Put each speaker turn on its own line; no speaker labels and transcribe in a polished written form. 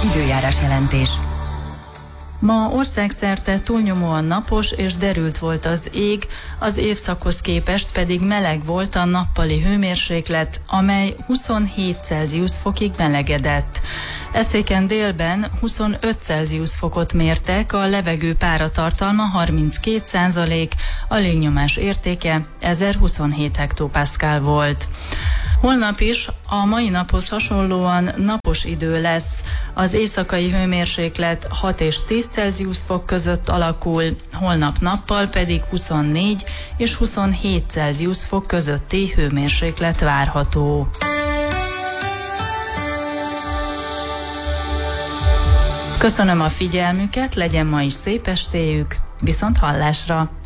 Időjárás jelentés.
Ma országszerte túlnyomóan napos és derült volt az ég, az évszakhoz képest pedig meleg volt a nappali hőmérséklet, amely 27 Celsius fokig melegedett. Eszéken délben 25 Celsius fokot mértek, a levegő páratartalma 32%, a légnyomás értéke 1027 hektopaszkál volt. Holnap is a mai naphoz hasonlóan napos idő lesz. Az éjszakai hőmérséklet 6 és 10 Celsius fok között alakul, holnap nappal pedig 24 és 27 Celsius fok közötti hőmérséklet várható. Köszönöm a figyelmüket, legyen ma is szép estéjük, viszont hallásra!